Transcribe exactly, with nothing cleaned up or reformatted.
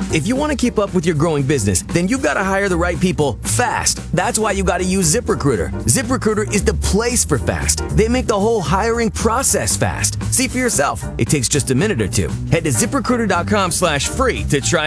If you want to keep up with your growing business, then you've got to hire the right people fast. That's why you got to use ZipRecruiter. ZipRecruiter is the place for fast. They make the whole hiring process fast. See for yourself. It takes just a minute or two. Head to ZipRecruiter.com slash free to try